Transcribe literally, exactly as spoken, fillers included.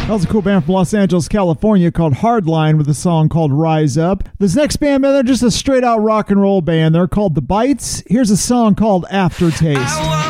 That was a cool band from Los Angeles, California called Hardline with a song called Rise Up. This next band, man, they're just a straight out rock and roll band. They're called The Bites. Here's a song called Aftertaste.